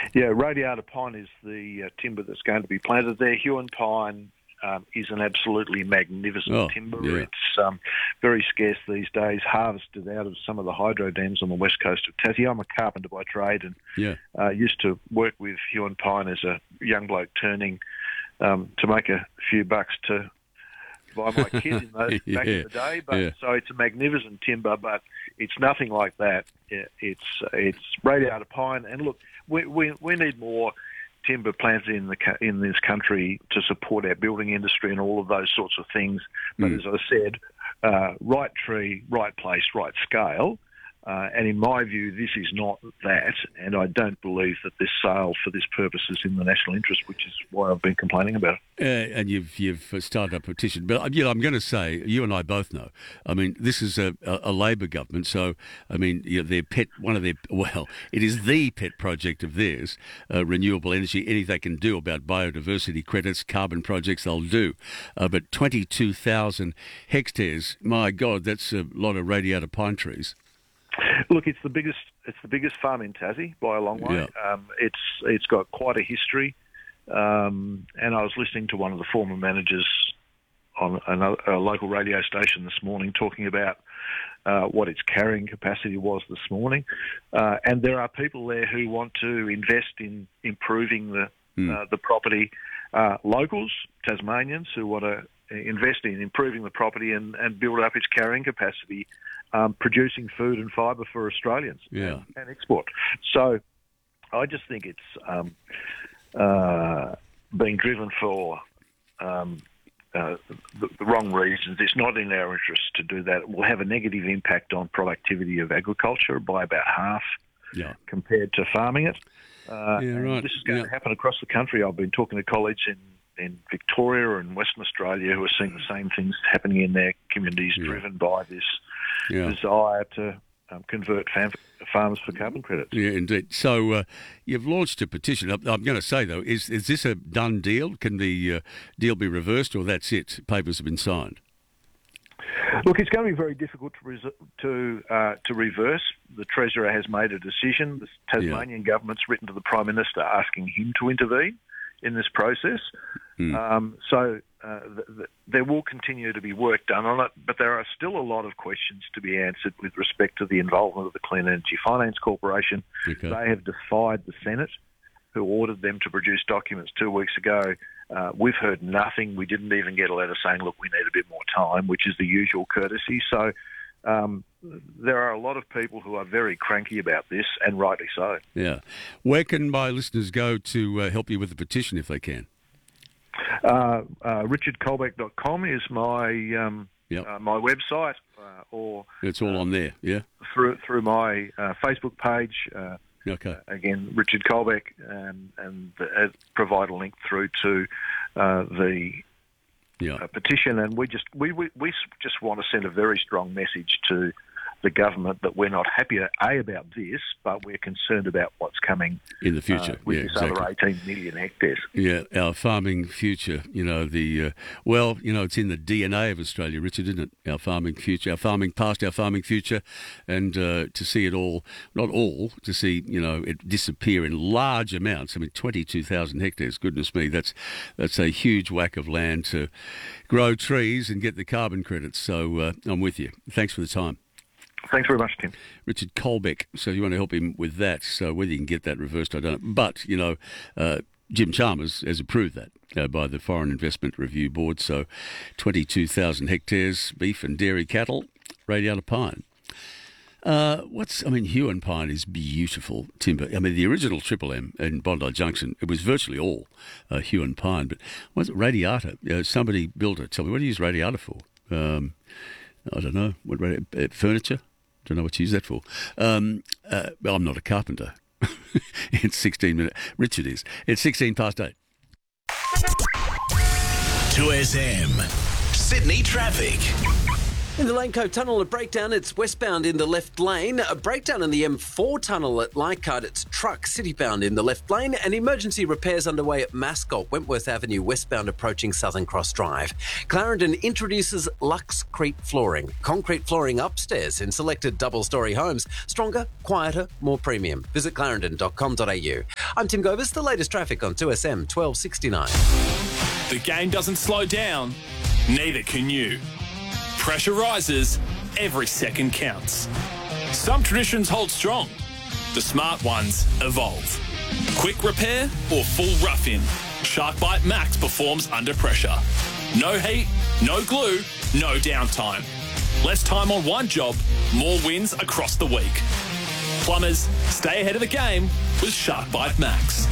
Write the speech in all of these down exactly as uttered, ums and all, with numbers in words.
Yeah, radiata pine is the uh, timber that's going to be planted there. Huon pine um, is an absolutely magnificent Oh, timber. yeah. It's um, very scarce these days, harvested out of some of the hydro dams on the west coast of Tassie. I'm a carpenter by trade and Yeah. uh, used to work with Huon pine as a young bloke turning um, to make a few bucks to buy my kid in those Yeah, back in the day. But yeah. so it's a magnificent timber, but it's nothing like that. It- It's it's radiata pine, and look, we we, we need more timber planted in the co- in this country to support our building industry and all of those sorts of things. But Mm. as I said, uh, right tree, right place, right scale. Uh, and in my view, this is not that, and I don't believe that this sale for this purpose is in the national interest, which is why I've been complaining about it. Uh, and you've you've started a petition, but you know, I'm going to say you and I both know. I mean, this is a, a, a Labor government, so I mean, you know, their pet, one of their well, it is the pet project of theirs, uh, renewable energy. Anything they can do about biodiversity credits, carbon projects, they'll do. Uh, but twenty-two thousand hectares, my God, that's a lot of radiata pine trees. Look, it's the biggest. It's the biggest farm in Tassie by a long way. Yeah. Um, it's it's got quite a history, um, and I was listening to one of the former managers on another, a local radio station this morning talking about uh, what its carrying capacity was this morning, uh, and there are people there who want to invest in improving the Mm. uh, the property. Uh, locals, Tasmanians, who want to invest in improving the property and, and build up its carrying capacity, um, producing food and fibre for Australians Yeah. and, and export. So I just think it's um, uh, being driven for um, uh, the, the wrong reasons. It's not in our interest to do that. It will have a negative impact on productivity of agriculture by about half Yeah. compared to farming it. Uh, Yeah, and right. This is going Yeah. to happen across the country. I've been talking to colleagues in, in Victoria and Western Australia who are seeing the same things happening in their communities, Yeah. driven by this Yeah. desire to um, convert fam- farmers for carbon credits. Yeah, indeed. So uh, you've launched a petition. I'm, I'm going to say, though, is is this a done deal? Can the uh, deal be reversed, or that's it? Papers have been signed. Look, it's going to be very difficult to res- to uh, to reverse. The Treasurer has made a decision. The Tasmanian government's written to the Prime Minister asking him to intervene in this process. Mm. Um, so uh, th- th- there will continue to be work done on it, but there are still a lot of questions to be answered with respect to the involvement of the Clean Energy Finance Corporation. Okay. They have defied the Senate, who ordered them to produce documents two weeks ago. Uh, we've heard nothing. We didn't even get a letter saying, look, we need a bit more time, which is the usual courtesy. So um, there are a lot of people who are very cranky about this, and rightly so. Yeah. Where can my listeners go to uh, help you with the petition if they can? Uh, uh, richard colbeck dot com is my um, Yep. uh, my website, uh, or It's all on there, yeah? through through my uh, Facebook page. Uh, Okay. Again, Richard Colbeck, um, and uh, provide a link through to uh, the Yeah. uh, petition. And we just we, we we just want to send a very strong message to the government that we're not happy a about this, but we're concerned about what's coming In the future, uh, with yeah, this exactly. other eighteen million hectares. Yeah, our farming future, you know, the, uh, well, you know, it's in the D N A of Australia, Richard, isn't it? Our farming future, our farming past, our farming future, and uh, to see it all, not all, to see, you know, it disappear in large amounts. I mean, twenty-two thousand hectares, goodness me, that's that's a huge whack of land to grow trees and get the carbon credits. So uh, I'm with you. Thanks for the time. Thanks very much, Tim. Richard Colbeck. So you want to help him with that. So whether you can get that reversed, I don't know. But, you know, uh, Jim Chalmers has approved that uh, by the Foreign Investment Review Board. So twenty-two thousand hectares, beef and dairy cattle, radiata pine. Uh, what's, I mean, Huon pine is beautiful timber. I mean, the original Triple M in Bondi Junction, it was virtually all uh, Huon pine. But what's it, radiata? Uh, somebody built it. Tell me, what do you use radiata for? Um, I don't know. What radi- uh, furniture? Don't know what you use that for. Um, uh, well, I'm not a carpenter. It's sixteen minutes. Richard is. It's sixteen past eight. two S M. Sydney traffic. In the Lane Cove Tunnel, a breakdown. It's westbound in the left lane. A breakdown in the M four tunnel at Leichhardt. It's truck citybound in the left lane. And emergency repairs underway at Mascot, Wentworth Avenue, westbound approaching Southern Cross Drive. Clarendon introduces Luxcrete flooring. Concrete flooring upstairs in selected double-storey homes. Stronger, quieter, more premium. Visit clarendon dot com dot a u. I'm Tim Gobus. The latest traffic on two S M twelve sixty-nine. The game doesn't slow down, neither can you. Pressure rises, every second counts. Some traditions hold strong, the smart ones evolve. Quick repair or full rough-in, SharkBite Max performs under pressure. No heat, no glue, no downtime. Less time on one job, more wins across the week. Plumbers, stay ahead of the game with SharkBite Max.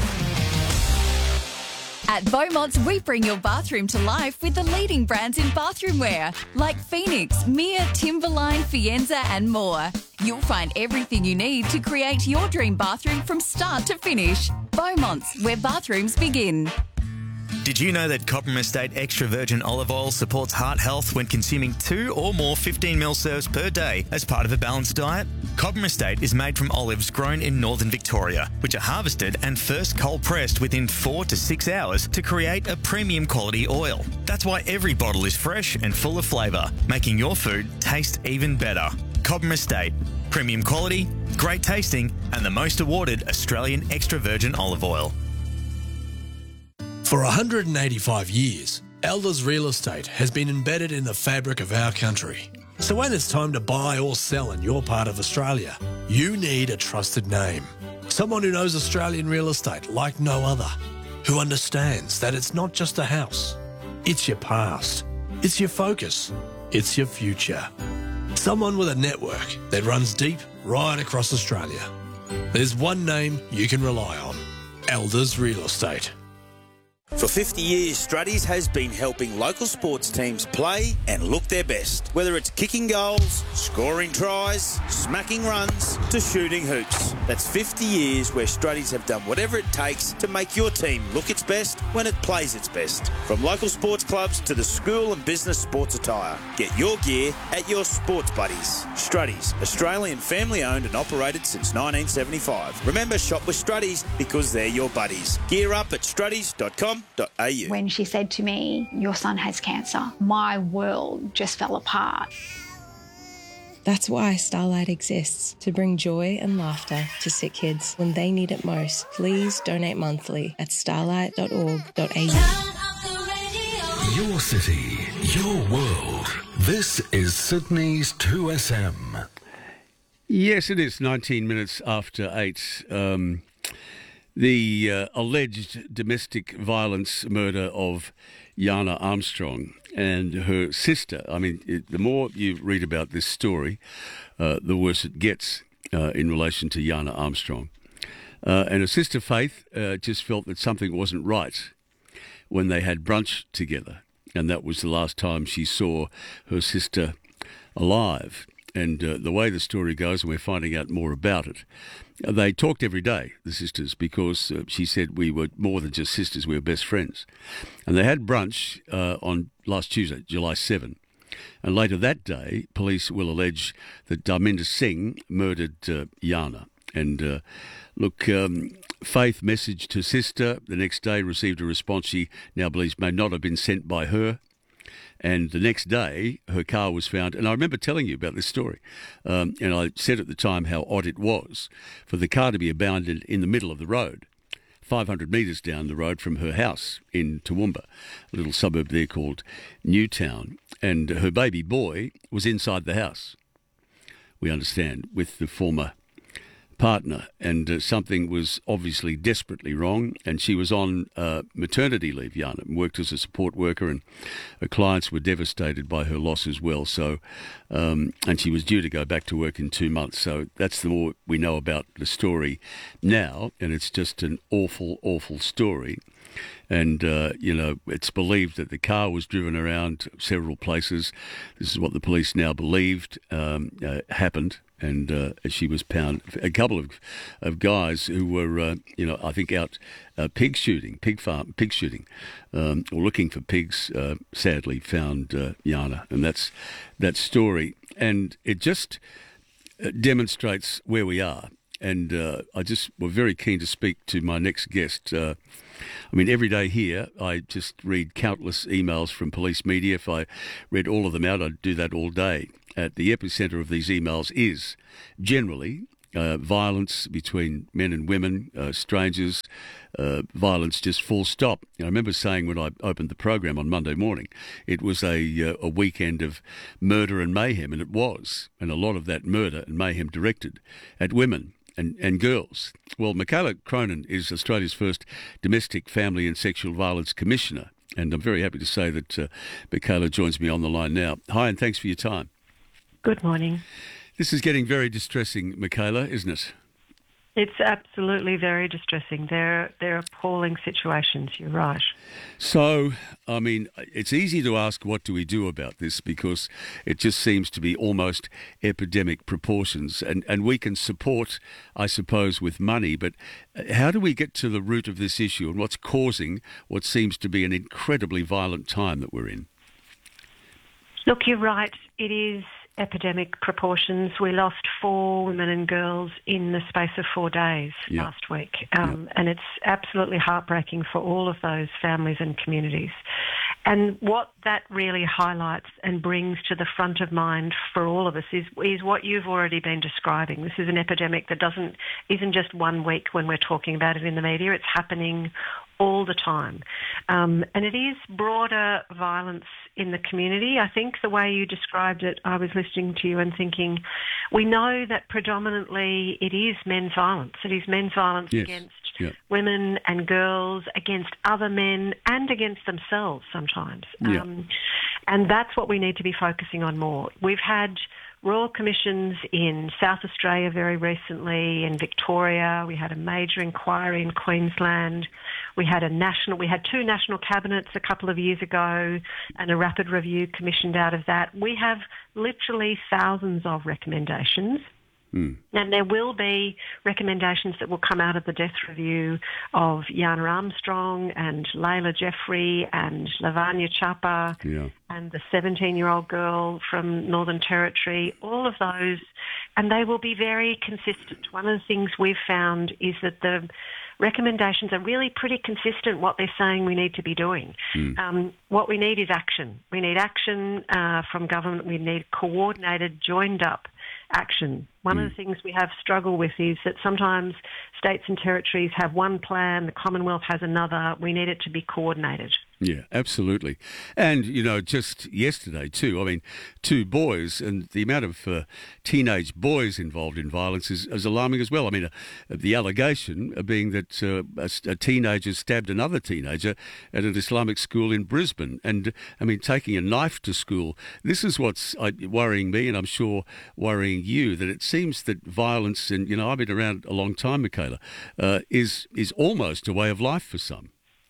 At Beaumont's, we bring your bathroom to life with the leading brands in bathroom wear, like Phoenix, Mia, Timberline, Fienza and more. You'll find everything you need to create your dream bathroom from start to finish. Beaumont's, where bathrooms begin. Did you know that Cobram Estate Extra Virgin Olive Oil supports heart health when consuming two or more fifteen mil serves per day as part of a balanced diet? Cobram Estate is made from olives grown in northern Victoria, which are harvested and first cold pressed within four to six hours to create a premium quality oil. That's why every bottle is fresh and full of flavour, making your food taste even better. Cobram Estate, premium quality, great tasting, and the most awarded Australian extra virgin olive oil. For one hundred eighty-five years, Elders Real Estate has been embedded in the fabric of our country. So when it's time to buy or sell in your part of Australia, you need a trusted name. Someone who knows Australian real estate like no other, who understands that it's not just a house, it's your past, it's your focus, it's your future. Someone with a network that runs deep right across Australia. There's one name you can rely on, Elders Real Estate. For fifty years, Struddies has been helping local sports teams play and look their best. Whether it's kicking goals, scoring tries, smacking runs, to shooting hoops. That's fifty years where Struddies have done whatever it takes to make your team look its best when it plays its best. From local sports clubs to the school and business sports attire. Get your gear at your sports buddies. Struddies, Australian family owned and operated since nineteen seventy-five. Remember, shop with Struddies because they're your buddies. Gear up at struddies dot com. When she said to me, your son has cancer, my world just fell apart. That's why Starlight exists, to bring joy and laughter to sick kids when they need it most. Please donate monthly at starlight dot org dot a u. Your city, your world. This is Sydney's two S M. Yes, it is nineteen minutes after eight. Um, The uh, alleged domestic violence murder of Yana Armstrong and her sister. I mean, it, the more you read about this story, uh, the worse it gets uh, in relation to Yana Armstrong. Uh, and her sister Faith uh, just felt that something wasn't right when they had brunch together. And that was the last time she saw her sister alive. And uh, the way the story goes, and we're finding out more about it, they talked every day, the sisters, because uh, she said we were more than just sisters, we were best friends. And they had brunch uh, on last Tuesday, July seventh. And later that day, police will allege that Dharminder Singh murdered uh, Yana. And uh, look, um, Faith messaged her sister the next day, received a response she now believes may not have been sent by her. And the next day, her car was found. And I remember telling you about this story. Um, and I said at the time how odd it was for the car to be abandoned in the middle of the road, five hundred metres down the road from her house in Toowoomba, a little suburb there called Newtown. And her baby boy was inside the house, we understand, with the former partner, and uh, something was obviously desperately wrong, and she was on uh, maternity leave, Yana, and worked as a support worker, and her clients were devastated by her loss as well. So, um, and she was due to go back to work in two months. So that's the more we know about the story now, and it's just an awful, awful story. And, uh, you know, it's believed that the car was driven around several places. This is what the police now believed um, uh, happened. and uh, she was found. A couple of of guys who were, uh, you know, I think out uh, pig shooting, pig farm, pig shooting, um, or looking for pigs. Uh, sadly, found uh, Jana, and that's that story, and it just demonstrates where we are. And uh, I just were very keen to speak to my next guest. Uh, I mean, every day here, I just read countless emails from police media. If I read all of them out, I'd do that all day. At the epicentre of these emails is generally uh, violence between men and women, uh, strangers, uh, violence just full stop. I remember saying when I opened the program on Monday morning, it was a, uh, a weekend of murder and mayhem, and it was. And a lot of that murder and mayhem directed at women and, and girls. Well, Michaela Cronin is Australia's first Domestic, Family and Sexual Violence Commissioner, and I'm very happy to say that uh, Michaela joins me on the line now. Hi, and thanks for your time. Good morning. This is getting very distressing, Michaela, isn't it? It's absolutely very distressing. They're, they're appalling situations, you're right. So, I mean, it's easy to ask what do we do about this because it just seems to be almost epidemic proportions. And, and we can support, I suppose, with money, but how do we get to the root of this issue and what's causing what seems to be an incredibly violent time that we're in? Look, you're right. It is epidemic proportions. We lost four women and girls in the space of four days yeah. last week. Um, yeah. And it's absolutely heartbreaking for all of those families and communities. And what that really highlights and brings to the front of mind for all of us is, is what you've already been describing. This is an epidemic that doesn't isn't just one week when we're talking about it in the media. It's happening all the time. Um, and it is broader violence in the community. I think the way you described it, I was listening to you and thinking, we know that predominantly it is men's violence. It is men's violence yes. against yeah. women and girls, against other men and against themselves sometimes. Yeah. Um, and that's what we need to be focusing on more. We've had Royal Commissions in South Australia very recently, in Victoria. We had a major inquiry in Queensland. We had a national, we had two national cabinets a couple of years ago and a rapid review commissioned out of that. We have literally thousands of recommendations. Mm. And there will be recommendations that will come out of the death review of Jana Armstrong and Layla Jeffrey and Lavanya Chapa yeah. and the seventeen-year-old girl from Northern Territory, all of those, and they will be very consistent. One of the things we've found is that the recommendations are really pretty consistent what they're saying we need to be doing. Mm. Um, what we need is action. We need action uh, from government. We need coordinated, joined-up action. One mm. of the things we have struggled with is that sometimes states and territories have one plan, the Commonwealth has another. We need it to be coordinated. Yeah, absolutely. And, you know, just yesterday too, I mean, two boys, and the amount of uh, teenage boys involved in violence is, is alarming as well. I mean, uh, the allegation being that uh, a, a teenager stabbed another teenager at an Islamic school in Brisbane. And, I mean, taking a knife to school. This is what's uh, worrying me, and I'm sure worrying you, that it seems that violence, and, you know, I've been around a long time, Michaela, uh, is is almost a way of life for some.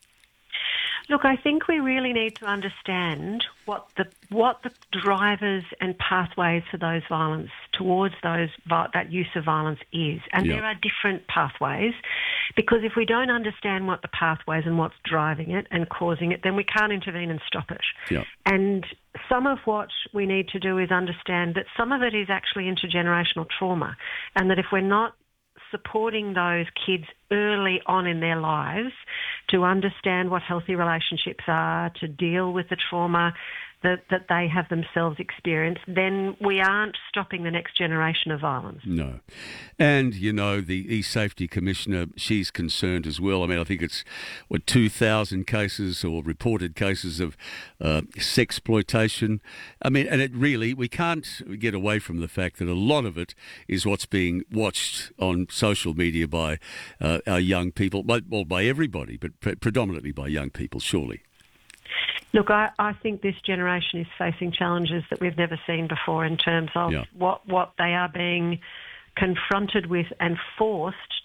Look, I think we really need to understand what the what the drivers and pathways for those violence towards those that use of violence is, and yeah. there are different pathways. Because if we don't understand what the pathways and what's driving it and causing it, then we can't intervene and stop it. Yeah. And some of what we need to do is understand that some of it is actually intergenerational trauma, and that if we're not supporting those kids early on in their lives to understand what healthy relationships are, to deal with the trauma that, that they have themselves experienced, then we aren't stopping the next generation of violence. No. And, you know, the E-Safety Commissioner, she's concerned as well. I mean, I think it's, what, two thousand cases or reported cases of uh, sexploitation. I mean, and it really, we can't get away from the fact that a lot of it is what's being watched on social media by uh, our young people, by, well, by everybody, but pre- predominantly by young people, surely. Look, I, I think this generation is facing challenges that we've never seen before in terms of yeah. what, what they are being confronted with and forced to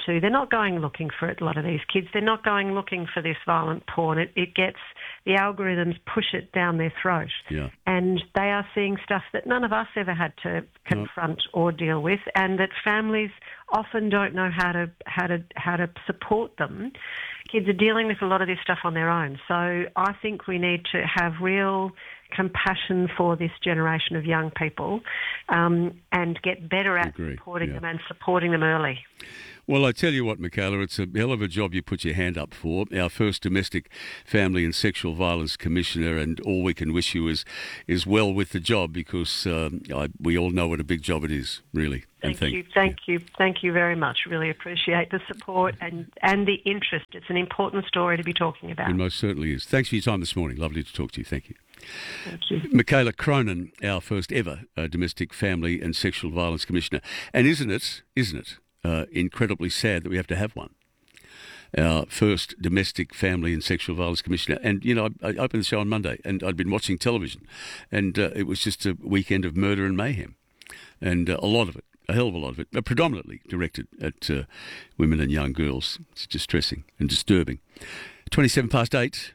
to. They're not going looking for it, a lot of these kids. They're not going looking for this violent porn. It, it gets, the algorithms push it down their throat. Yeah. And they are seeing stuff that none of us ever had to confront nope. or deal with, and that families often don't know how to how to how to support them. Kids are dealing with a lot of this stuff on their own. So I think we need to have real compassion for this generation of young people um, and get better at Agree. supporting yeah. them and supporting them early. Well, I tell you what, Michaela, it's a hell of a job you put your hand up for. Our first domestic family and sexual violence commissioner, and all we can wish you is is well with the job, because um, I, we all know what a big job it is, really. Thank, and thank you, thank yeah. you, thank you very much. Really appreciate the support and, and the interest. It's an important story to be talking about. It most certainly is. Thanks for your time this morning. Lovely to talk to you. Thank you. Thank you. Michaela Cronin, our first ever uh, domestic family and sexual violence commissioner. And isn't it, isn't it, uh, incredibly sad that we have to have one? Our first domestic family and sexual violence commissioner. And, you know, I, I opened the show on Monday and I'd been watching television, and uh, it was just a weekend of murder and mayhem. And uh, a lot of it, a hell of a lot of it, uh, predominantly directed at uh, women and young girls. It's distressing and disturbing. twenty-seven past eight.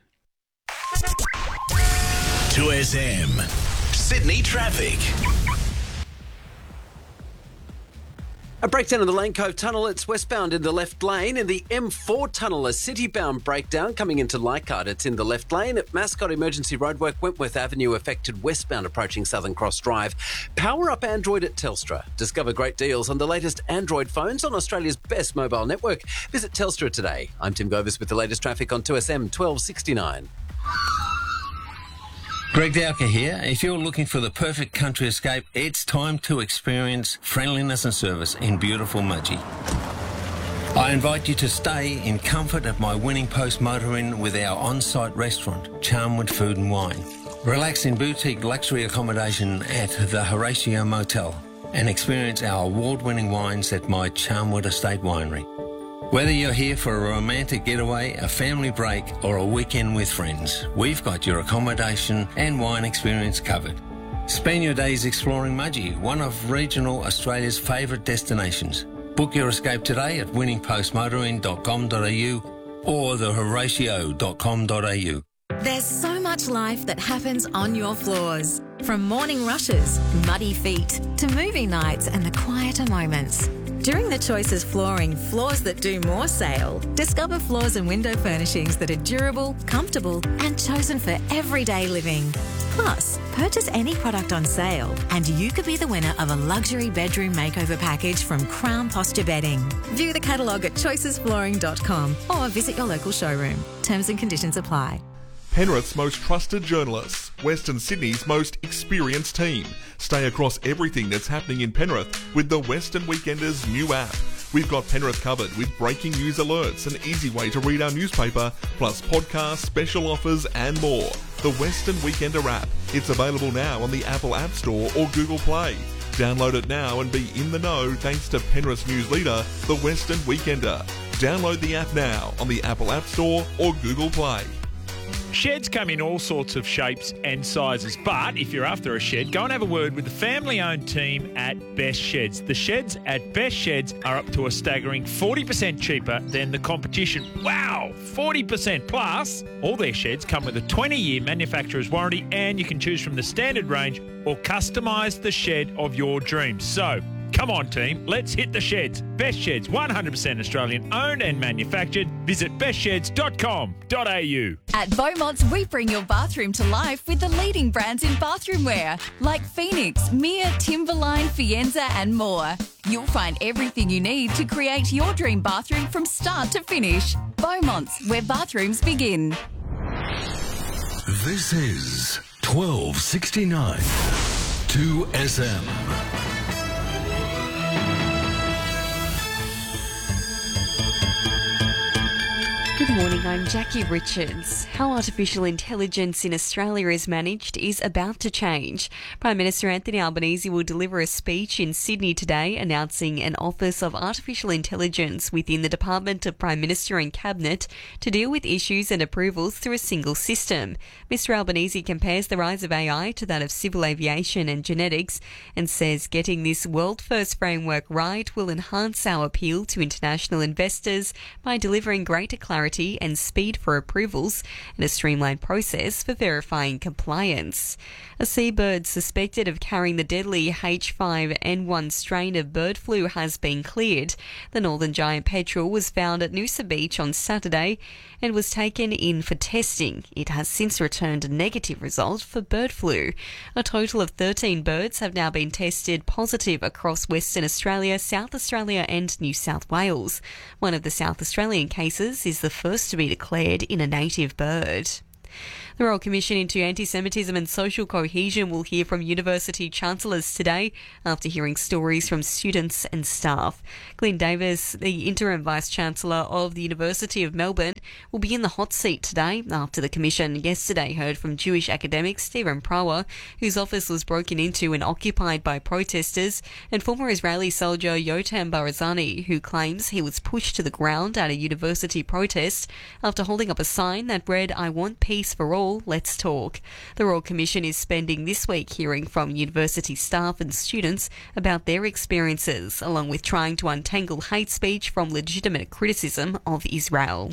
two S M. Sydney traffic. A breakdown in the Lane Cove Tunnel. It's westbound in the left lane. In the M four Tunnel, a city-bound breakdown coming into Leichhardt. It's in the left lane. At Mascot Emergency Roadwork, Wentworth Avenue affected westbound approaching Southern Cross Drive. Power up Android at Telstra. Discover great deals on the latest Android phones on Australia's best mobile network. Visit Telstra today. I'm Tim Govis with the latest traffic on two S M twelve sixty-nine. Greg Dowker here. If you're looking for the perfect country escape, it's time to experience friendliness and service in beautiful Mudgee. I invite you to stay in comfort at my Winning Post Motor Inn with our on-site restaurant, Charmwood Food and Wine. Relax in boutique luxury accommodation at the Horatio Motel and experience our award-winning wines at my Charmwood Estate Winery. Whether you're here for a romantic getaway, a family break, or a weekend with friends, we've got your accommodation and wine experience covered. Spend your days exploring Mudgee, one of regional Australia's favourite destinations. Book your escape today at winning post motor inn dot com dot a u or the horatio dot com dot a u. There's so much life that happens on your floors. From morning rushes, muddy feet, to movie nights and the quieter moments. During the Choices Flooring Floors That Do More sale, discover floors and window furnishings that are durable, comfortable and chosen for everyday living. Plus, purchase any product on sale and you could be the winner of a luxury bedroom makeover package from Crown Posture Bedding. View the catalogue at choices flooring dot com or visit your local showroom. Terms and conditions apply. Penrith's most trusted journalists, Western Sydney's most experienced team. Stay across everything that's happening in Penrith with the Western Weekenders new app. We've got Penrith covered with breaking news alerts, an easy way to read our newspaper, plus podcasts, special offers and more. The Western Weekender app. It's available now on the Apple App Store or Google Play. Download it now and be in the know thanks to Penrith's news leader, the Western Weekender. Download the app now on the Apple App Store or Google Play. Sheds come in all sorts of shapes and sizes, but if you're after a shed, go and have a word with the family-owned team at Best Sheds. The sheds at Best Sheds are up to a staggering forty percent cheaper than the competition. Wow, forty percent plus! All their sheds come with a twenty-year manufacturer's warranty, and you can choose from the standard range or customise the shed of your dreams. So, come on, team, let's hit the sheds. Best Sheds, one hundred percent Australian owned and manufactured. Visit best sheds dot com dot a u. At Beaumont's, we bring your bathroom to life with the leading brands in bathroom wear, like Phoenix, Mia, Timberline, Fienza and more. You'll find everything you need to create your dream bathroom from start to finish. Beaumont's, where bathrooms begin. This is twelve sixty-nine two S M. Good morning, I'm Jackie Richards. How artificial intelligence in Australia is managed is about to change. Prime Minister Anthony Albanese will deliver a speech in Sydney today announcing an Office of Artificial Intelligence within the Department of Prime Minister and Cabinet to deal with issues and approvals through a single system. Mister Albanese compares the rise of A I to that of civil aviation and genetics and says getting this world-first framework right will enhance our appeal to international investors by delivering greater clarity and speed for approvals and a streamlined process for verifying compliance. A seabird suspected of carrying the deadly H five N one strain of bird flu has been cleared. The northern giant petrel was found at Noosa Beach on Saturday and was taken in for testing. It has since returned a negative result for bird flu. A total of thirteen birds have now been tested positive across Western Australia, South Australia and New South Wales. One of the South Australian cases is the first to be declared in a native bird. The Royal Commission into Anti-Semitism and Social Cohesion will hear from university chancellors today after hearing stories from students and staff. Glyn Davis, the interim Vice-Chancellor of the University of Melbourne, will be in the hot seat today after the Commission yesterday heard from Jewish academic Stephen Prawer, whose office was broken into and occupied by protesters, and former Israeli soldier Yotam Barazani, who claims he was pushed to the ground at a university protest after holding up a sign that read, "I want peace for all. Let's talk." The Royal Commission is spending this week hearing from university staff and students about their experiences, along with trying to untangle hate speech from legitimate criticism of Israel.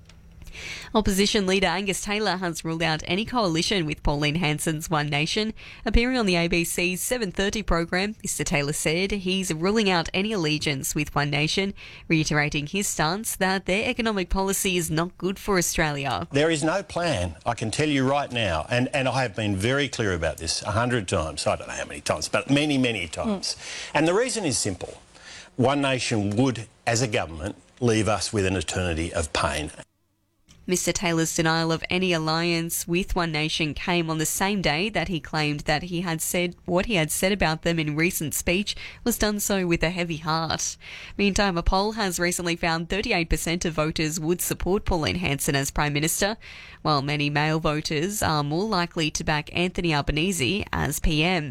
Opposition leader Angus Taylor has ruled out any coalition with Pauline Hanson's One Nation. Appearing on the A B C's seven thirty program, Mister Taylor said he's ruling out any allegiance with One Nation, reiterating his stance that their economic policy is not good for Australia. There is no plan, I can tell you right now, and, and I have been very clear about this a hundred times, I don't know how many times, but many, many times. Mm. And the reason is simple. One Nation would, as a government, leave us with an eternity of pain. Mister Taylor's denial of any alliance with One Nation came on the same day that he claimed that he had said what he had said about them in recent speech was done so with a heavy heart. Meantime, a poll has recently found thirty-eight percent of voters would support Pauline Hanson as Prime Minister, while many male voters are more likely to back Anthony Albanese as P M.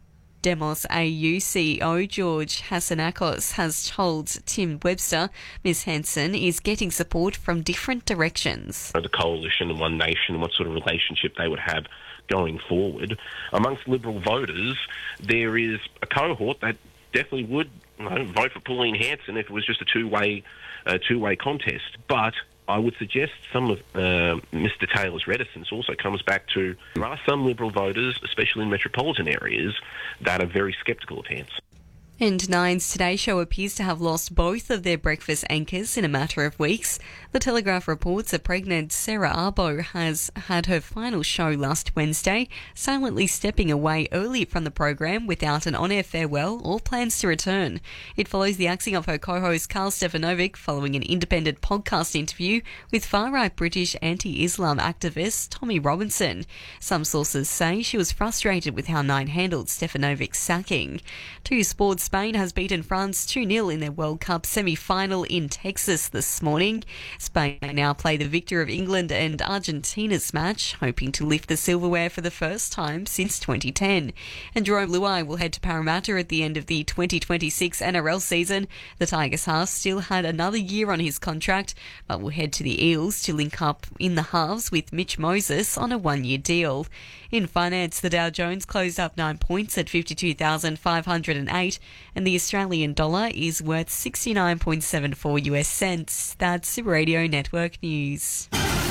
Demos A U C E O George Hasanakos has told Tim Webster Miz Hanson is getting support from different directions. The coalition and One Nation, what sort of relationship they would have going forward. Amongst Liberal voters, there is a cohort that definitely would you know, vote for Pauline Hanson if it was just a two-way, uh, two-way contest. But I would suggest some of uh, Mister Taylor's reticence also comes back to there are some Liberal voters, especially in metropolitan areas, that are very sceptical of Hanson. And Nine's Today Show appears to have lost both of their breakfast anchors in a matter of weeks. The Telegraph reports that pregnant Sarah Arbo has had her final show last Wednesday, silently stepping away early from the program without an on-air farewell or plans to return. It follows the axing of her co-host Carl Stefanovic following an independent podcast interview with far-right British anti-Islam activist Tommy Robinson. Some sources say she was frustrated with how Nine handled Stefanovic's sacking. Two sports Spain has beaten France two nil in their World Cup semi-final in Texas this morning. Spain now play the victor of England and Argentina's match, hoping to lift the silverware for the first time since twenty ten. And Jerome Luai will head to Parramatta at the end of the twenty twenty-six N R L season. The Tigers half still had another year on his contract, but will head to the Eels to link up in the halves with Mitch Moses on a one-year deal. In finance, the Dow Jones closed up nine points at fifty-two thousand five hundred eight, and the Australian dollar is worth sixty-nine point seven four US cents. That's Super Radio Network News.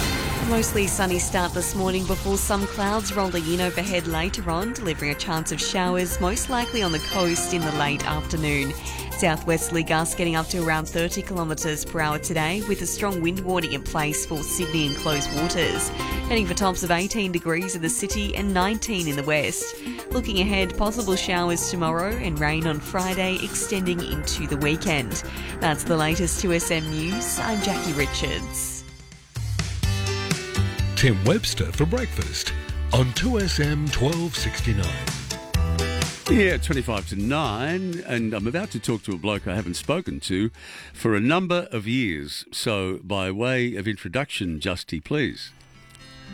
Mostly sunny start this morning before some clouds rolling in overhead later on, delivering a chance of showers, most likely on the coast in the late afternoon. Southwesterly gusts getting up to around thirty kilometres per hour today, with a strong wind warning in place for Sydney and closed waters. Heading for tops of eighteen degrees in the city and nineteen in the west. Looking ahead, possible showers tomorrow and rain on Friday, extending into the weekend. That's the latest two S M News. I'm Jackie Richards. Tim Webster for breakfast on two S M twelve sixty-nine. Yeah, twenty-five to nine, and I'm about to talk to a bloke I haven't spoken to for a number of years. So, by way of introduction, Justy, please.